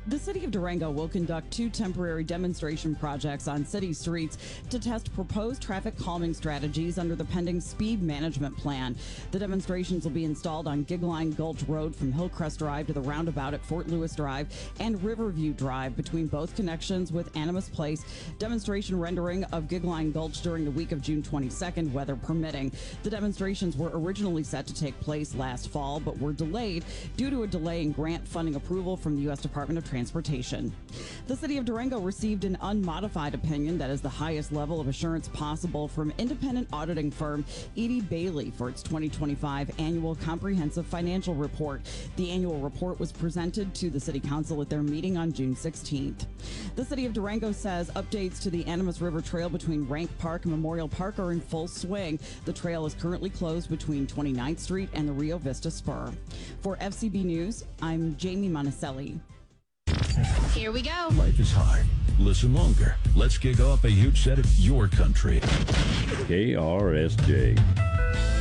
The city of Durango will conduct 2 temporary demonstration projects on city streets to test proposed traffic calming strategies under the pending speed management plan. The demonstrations will be installed on Gigline Gulch Road from Hillcrest Drive to the roundabout at Fort Lewis Drive and Riverview Drive between both connections with Animas Place. Demonstration rendering of Gigline Gulch during the week of June 22nd, weather permitting. The demonstrations were originally set to take place last fall, but were delayed due to a delay in grant funding approval from the U.S. Department of Transportation. The city of Durango received an unmodified opinion that is the highest level of assurance possible from independent auditing firm Edie Bailey for its 2025 annual comprehensive financial report. The annual report was presented to the city council at their meeting on June 16th. The city of Durango says updates to the Animas River Trail between Rank Park and Memorial Park are in full swing. The trail is currently closed between 29th Street and the Rio Vista Spur. For FCB News, I'm Jamie Monticelli. Here we go. Life is hard. Listen longer. Let's kick off a huge set of your country. KRSJ.